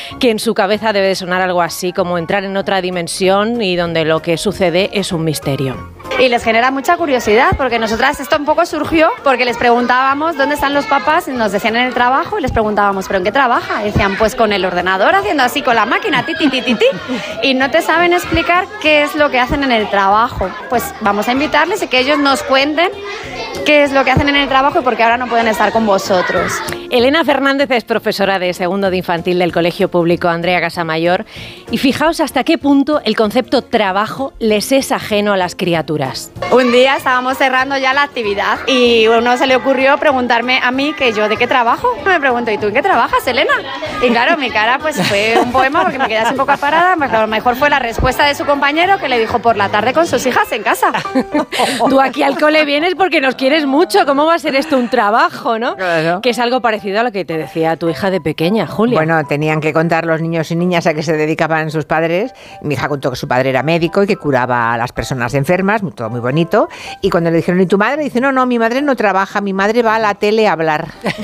que en su cabeza debe de sonar algo así como entrar en otra dimensión y donde lo que sucede es un misterio. Y les genera mucha curiosidad, porque nosotras esto un poco surgió porque les preguntábamos dónde están los papás, y nos decían en el trabajo, y les preguntábamos, ¿pero en qué trabaja? Y decían, pues con el ordenador, haciendo así con la máquina, ti, ti, ti, ti, ti. Y no te saben explicar qué es lo que hacen en el trabajo. Pues vamos a invitarles y que ellos nos cuenten qué es lo que hacen en el trabajo y por qué ahora no pueden estar con vosotros. Elena Fernández es profesora de segundo de infantil del Colegio Público Andrea Casamayor, y fijaos hasta qué punto el concepto trabajo les es ajeno a las criaturas. Un día estábamos cerrando ya la actividad y uno se le ocurrió preguntarme a mí que yo de qué trabajo. Me pregunto, ¿y tú en qué trabajas, Elena? Y claro, mi cara pues fue un poema porque me quedé así un poco parada. A lo mejor fue la respuesta de su compañero, que le dijo por la tarde con sus hijas en casa. Tú aquí al cole vienes porque nos quieres mucho. ¿Cómo va a ser esto un trabajo, no? Claro. Que es algo parecido a lo que te decía tu hija de pequeña, Julia. Bueno, tenían que contar los niños y niñas a qué se dedicaban sus padres. Mi hija contó que su padre era médico y que curaba a las personas enfermas, todo muy bonito. Y cuando le dijeron, ¿y tu madre? Dice, no, mi madre no trabaja, mi madre va a la tele a hablar.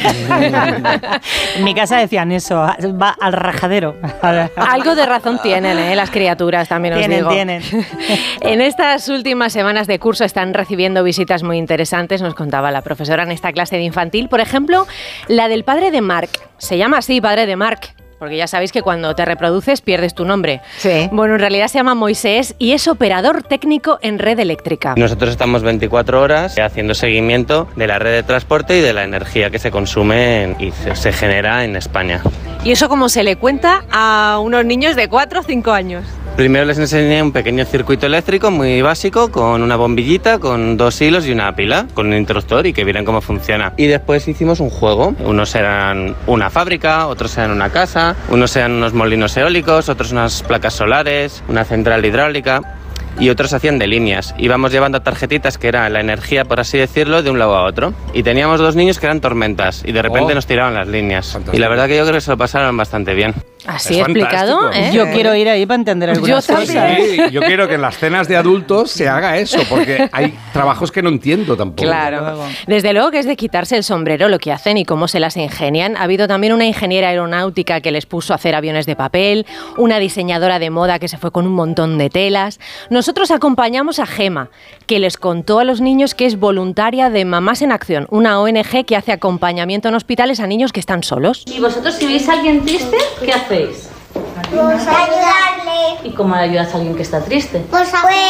En mi casa decían eso, va al rajadero. Algo de razón tienen, las criaturas, también os digo. Tienen. En estas últimas semanas de curso están recibiendo visitas muy interesantes, nos contaba la profesora en esta clase de infantil. Por ejemplo, la del padre de Marc. Se llama así, padre de Marc, porque ya sabéis que cuando te reproduces pierdes tu nombre. Sí. Bueno, en realidad se llama Moisés y es operador técnico en red eléctrica. Nosotros estamos 24 horas haciendo seguimiento de la red de transporte y de la energía que se consume y se genera en España. ¿Y eso cómo se le cuenta a unos niños de 4 o 5 años? Primero les enseñé un pequeño circuito eléctrico muy básico con una bombillita, con 2 hilos y una pila, con un interruptor y que vieran cómo funciona. Y después hicimos un juego. Unos eran una fábrica, otros eran una casa, unos eran unos molinos eólicos, otros unas placas solares, una central hidráulica. Y otros hacían de líneas. Íbamos llevando tarjetitas que era la energía, por así decirlo, de un lado a otro. Y teníamos 2 niños que eran tormentas y de repente nos tiraban las líneas. Fantástico. Y la verdad que yo creo que se lo pasaron bastante bien. Así Es explicado, fantástico. Yo quiero ir ahí para entender algunas cosas. Sí, yo quiero que en las cenas de adultos se haga eso, porque hay trabajos que no entiendo tampoco. Claro. Desde luego que es de quitarse el sombrero lo que hacen y cómo se las ingenian. Ha habido también una ingeniera aeronáutica que les puso a hacer aviones de papel, una diseñadora de moda que se fue con un montón de telas. Nosotros acompañamos a Gema, que les contó a los niños que es voluntaria de Mamás en Acción, una ONG que hace acompañamiento en hospitales a niños que están solos. ¿Y vosotros si veis a alguien triste, qué hacéis? Pues ayudarle. ¿Y cómo ayudas a alguien que está triste? Pues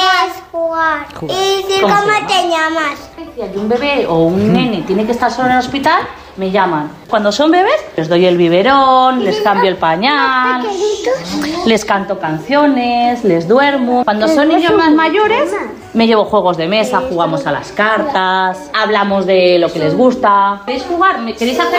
jugar. Y decir ¿Cómo cómo se llama? te llamas. Si hay un bebé o un nene tiene que estar solo en el hospital, me llaman. Cuando son bebés, les doy el biberón, les cambio el pañal, les canto canciones, les duermo. Cuando son niños más mayores, me llevo juegos de mesa, jugamos a las cartas, hablamos de lo que les gusta. ¿Queréis jugar? ¿Queréis hacer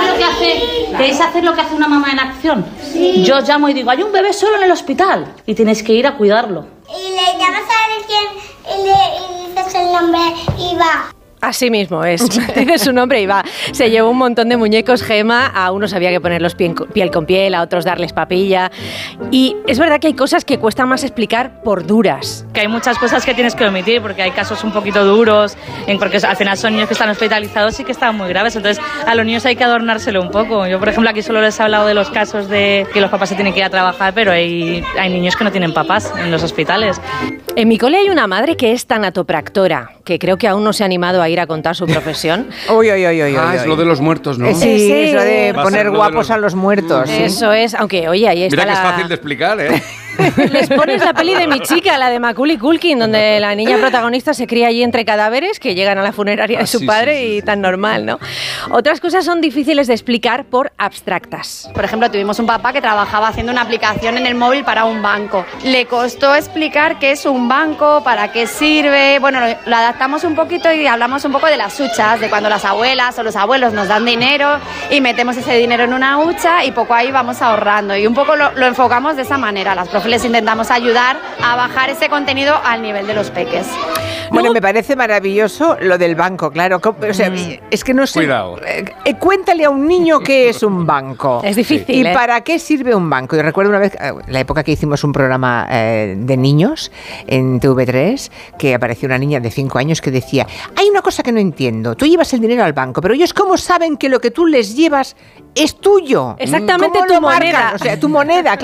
lo que hace una mamá en acción? Sí. Yo os llamo y digo, hay un bebé solo en el hospital y tenéis que ir a cuidarlo. Y le llamas a alguien y le dices el nombre y va. Así mismo es, dice su nombre y va. Se llevó un montón de muñecos, Gema, a unos había que ponerlos piel con piel, a otros darles papilla. Y es verdad que hay cosas que cuesta más explicar por duras. Que hay muchas cosas que tienes que omitir porque hay casos un poquito duros, porque al final son niños que están hospitalizados y que están muy graves, entonces a los niños hay que adornárselo un poco. Yo, por ejemplo, aquí solo les he hablado de los casos de que los papás se tienen que ir a trabajar, pero hay niños que no tienen papás en los hospitales. En mi cole hay una madre que es tanatopractora, que creo que aún no se ha animado a ir a contar su profesión. Uy. Es lo de los muertos, ¿no? Sí, es lo de Va a poner ser lo de guapos los- a los muertos. ¿sí? Eso es, aunque oye, ahí está Mira que es la... fácil de explicar, ¿eh? Les pones la peli de mi chica, la de Macaulay Culkin, donde la niña protagonista se cría allí entre cadáveres que llegan a la funeraria de su padre y tan normal, ¿no? Otras cosas son difíciles de explicar por abstractas. Por ejemplo, tuvimos un papá que trabajaba haciendo una aplicación en el móvil para un banco. Le costó explicar qué es un banco, para qué sirve. Bueno, lo adaptamos un poquito y hablamos un poco de las huchas, de cuando las abuelas o los abuelos nos dan dinero y metemos ese dinero en una hucha y poco ahí vamos ahorrando. Y un poco lo enfocamos de esa manera. Las profes les intentamos ayudar a bajar ese contenido al nivel de los peques. Bueno, me parece maravilloso lo del banco, claro. O sea, es que no sé. Cuidado. Cuéntale a un niño qué es un banco. Es difícil, ¿Y ¿eh? para qué sirve un banco? Yo recuerdo una vez, la época que hicimos un programa de niños en TV3, que apareció una niña de 5 años que decía, hay una cosa que no entiendo, tú llevas el dinero al banco, pero ellos ¿cómo saben que lo que tú les llevas es tuyo? Exactamente ¿Cómo tu lo marcan? moneda. O sea, tu moneda,